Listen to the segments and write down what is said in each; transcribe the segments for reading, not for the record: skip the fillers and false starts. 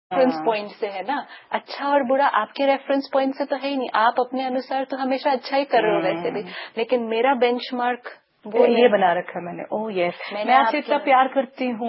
Reference point से है ना. अच्छा और बुरा आपके रेफरेंस पॉइंट से तो है ही नहीं. आप अपने अनुसार तो हमेशा अच्छा ही कर रहे हो वैसे भी, लेकिन मेरा बेंचमार्क वो ये बना रखा है मैंने. ओह यस, मैं आपसे इतना प्यार करती हूँ,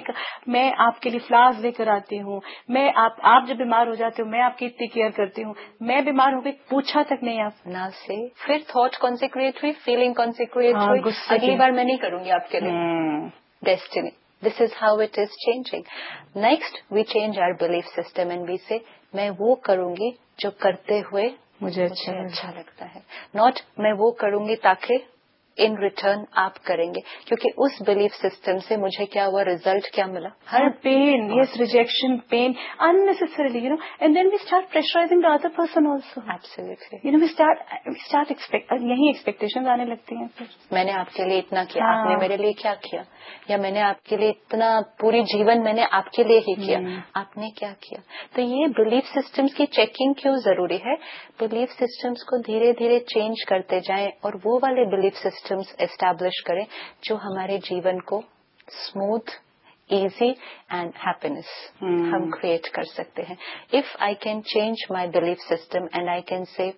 मैं आपके लिए फ्लावर्स लेकर आती हूँ, मैं आप जब बीमार हो जाते हो मैं आपकी इतनी केयर करती हूँ, मैं बीमार हो गई पूछा तक नहीं आप ना से. फिर थॉट कॉन्सिक्रेट हुई, फीलिंग कॉन्सिक्रेट हुई, अगली बार मैं नहीं करूंगी आपके लिए. Destiny. This is how it is changing. Next, we change our belief system and we say, मैं वो करूंगी जो करते हुए मुझे अच्छा लगता है. Not मैं वो करूंगी ताकि इन रिटर्न आप करेंगे, क्योंकि उस बिलीफ सिस्टम से मुझे क्या हुआ, रिजल्ट क्या मिला. हर pen, yes, rejection, pen, unnecessarily, and then we start pressurizing the other person also. Absolutely. We start यही एक्सपेक्टेशंस आने लगती हैं. फिर मैंने आपके लिए इतना किया, आपने मेरे लिए क्या किया, या मैंने आपके लिए इतना पूरी जीवन मैंने आपके लिए ही किया, आपने क्या किया. तो ये बिलीफ सिस्टम्स की चेकिंग क्यों जरूरी है. बिलीफ सिस्टम्स को धीरे धीरे चेंज करते जाएं और वो वाले बिलीफ सिस्टम्स एस्टैब्लिश करें जो हमारे जीवन को स्मूथ, easy and happiness हम क्रिएट कर सकते हैं. If I can change my belief system and I can say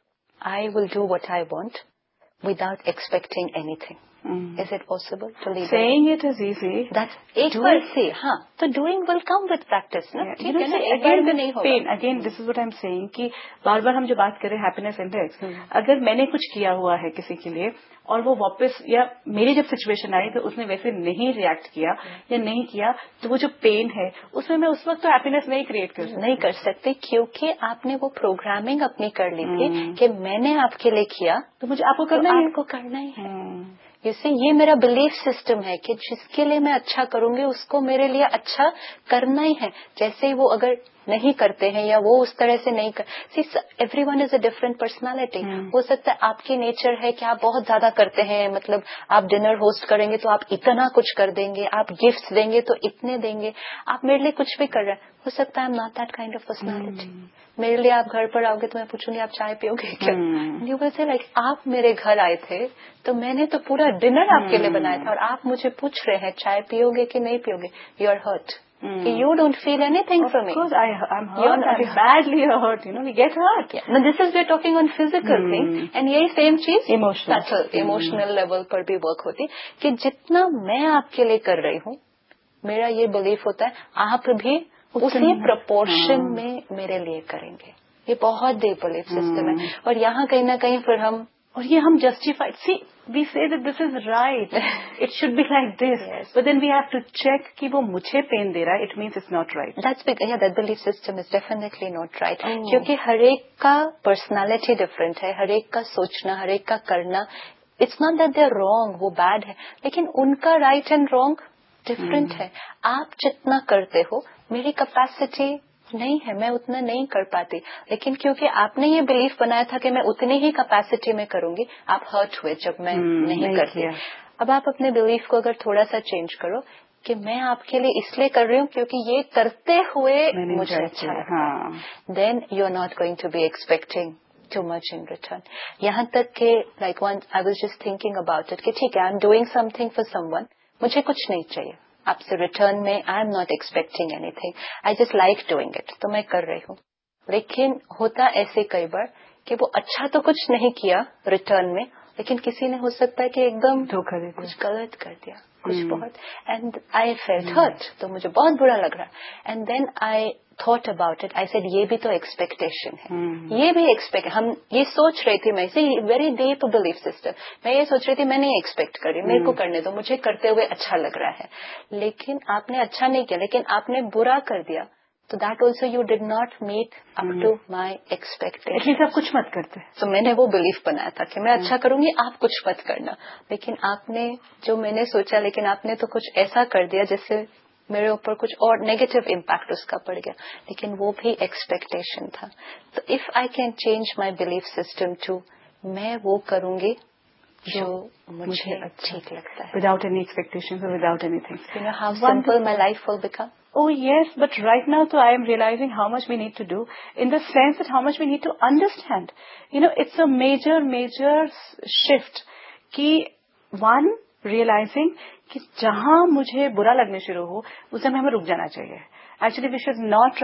I will do what I want without expecting anything. Is it possible to leave? Saying it is easy. That's एक बार से, हाँ, तो doing will come with practice, ना. ठीक है ना, एक बार में नहीं होगा. Again, this is what I'm saying कि बार बार हम जो बात करें हैप्पीनेस इंडेक्स, अगर मैंने कुछ किया हुआ है किसी के लिए और वो वापस, या मेरी जब सिचुएशन आई तो उसने वैसे नहीं रिएक्ट किया या नहीं किया, तो वो जो पेन है उसमें मैं उस वक्त तो हैप्पीनेस नहीं कर सकती, क्योंकि आपने वो प्रोग्रामिंग अपनी कर ली थी कि मैंने आपके लिए किया तो मुझे आपको करना ही है. जैसे ये मेरा बिलीफ सिस्टम है कि जिसके लिए मैं अच्छा करूंगी उसको मेरे लिए अच्छा करना ही है. जैसे ही वो अगर नहीं करते हैं या वो उस तरह से नहीं कर, see everyone is a different personality. हो सकता है आपकी नेचर है कि आप बहुत ज्यादा करते हैं, मतलब आप डिनर होस्ट करेंगे तो आप इतना कुछ कर देंगे, आप गिफ्ट्स देंगे तो इतने देंगे, आप मेरे लिए कुछ भी कर रहे हैं. हो सकता है I am not that kind of personality. मेरे लिए आप घर पर आओगे तो मैं पूछूंगी आप चाय पियोगे क्या. यू विल से लाइक आप मेरे घर आए थे तो मैंने तो पूरा डिनर आपके लिए बनाया था और आप मुझे पूछ रहे हैं चाय पियोगे कि नहीं पियोगे. You are hurt. You don't feel anything from me. Of course, I'm hurt. I'm badly hurt. We get hurt. Yeah. Now this is we're talking on physical thing, and यही same चीज emotional level पर भी work होती कि जितना मैं आपके लिए कर रही हूँ, मेरा ये belief होता है आप भी उसी proportion में मेरे लिए करेंगे. ये बहुत deep belief system है और यहाँ कहीं ना कहीं फिर हम justified. See, we say that this is right. It should be like this. Yes. But then we have to check कि वो मुझे pain दे रहा है. It means it's not right. That belief system is definitely not right. क्योंकि हर एक का personality different है, हर एक का सोचना, हर एक का करना. It's not that they're wrong, वो bad है, लेकिन उनका right and wrong different है. आप जितना करते हो, मेरी capacity नहीं है, मैं उतना नहीं कर पाती, लेकिन क्योंकि आपने ये बिलीफ बनाया था कि मैं उतनी ही कैपेसिटी में करूंगी, आप हर्ट हुए जब मैं नहीं करती. अब आप अपने बिलीफ को अगर थोड़ा सा चेंज करो कि मैं आपके लिए इसलिए कर रही हूँ क्योंकि ये करते हुए मुझे अच्छा लगता है, then you are not going to be expecting too much in return. यहाँ तक कि like once I was just thinking about it कि ठीक है, I'm doing something for someone, मुझे कुछ नहीं चाहिए आपसे रिटर्न में, I am not expecting anything, I just like doing it, तो मैं कर रही हूँ. लेकिन होता ऐसे कई बार कि वो अच्छा तो कुछ नहीं किया रिटर्न में, लेकिन किसी ने हो सकता है कि एकदम धोखा दे कुछ गलत कर दिया, कुछ बहुत, एंड आई फेल्ट हर्ट, तो मुझे बहुत बुरा लग रहा. And then I thought about it, I said ये भी तो एक्सपेक्टेशन है, ये भी एक्सपेक्ट, हम ये सोच रही थी, मैं से वेरी डीप बिलीफ सिस्टम, मैं ये सोच रही थी मैं नहीं एक्सपेक्ट कर रही, मेरे को करने दो, मुझे करते हुए अच्छा लग रहा है. लेकिन आपने अच्छा नहीं किया, लेकिन आपने बुरा कर दिया, तो that also you did not meet up to my expectation. आप कुछ मत करते. तो मैंने वो बिलीफ बनाया था कि मैं अच्छा करूंगी, आप कुछ मत करना, लेकिन आपने जो मैंने सोचा, लेकिन आपने तो कुछ ऐसा कर दिया जिससे मेरे ऊपर कुछ और नेगेटिव इम्पैक्ट उसका पड़ गया, लेकिन वो भी एक्सपेक्टेशन था. तो if I can change my belief system to मैं वो करूंगी जो मुझे ठीक लगता है, without any expectations or without anything. You know how simple my life will become. Oh yes, but right now so I am realizing how much we need to do, in the sense that how much we need to understand. It's a major shift कि one realizing कि जहाँ मुझे बुरा लगने शुरू हो उस समय हमें रुक जाना चाहिए. Actually we should not